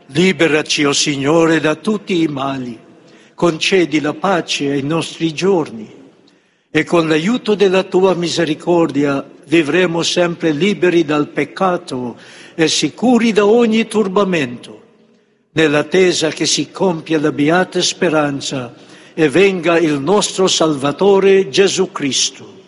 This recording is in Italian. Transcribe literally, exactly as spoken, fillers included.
Liberaci, o Signore, da tutti i mali, concedi la pace ai nostri giorni e con l'aiuto della Tua misericordia vivremo sempre liberi dal peccato e sicuri da ogni turbamento, nell'attesa che si compia la beata speranza e venga il nostro Salvatore Gesù Cristo.